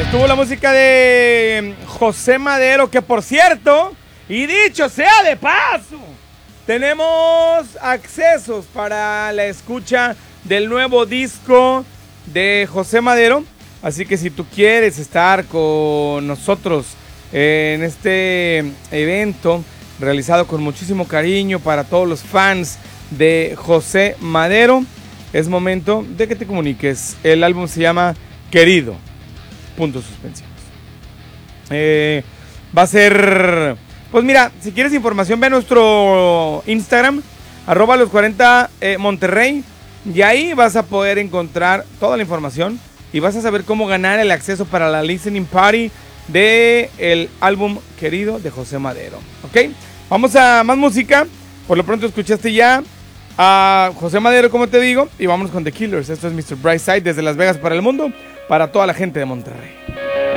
Estuvo la música de José Madero, que por cierto, y dicho sea de paso, tenemos accesos para la escucha del nuevo disco de José Madero. Así que si tú quieres estar con nosotros en este evento realizado con muchísimo cariño para todos los fans de José Madero, es momento de que te comuniques. El álbum se llama Querido. Puntos suspensivos. Va a ser... Pues mira, si quieres información, ve a nuestro Instagram, @los40 Monterrey, y ahí vas a poder encontrar toda la información y vas a saber cómo ganar el acceso para la listening party de el álbum Querido de José Madero. ¿Ok? Vamos a más música. Por lo pronto escuchaste ya a José Madero, como te digo, y vamos con The Killers. Esto es Mr. Brightside desde Las Vegas para el mundo, para toda la gente de Monterrey.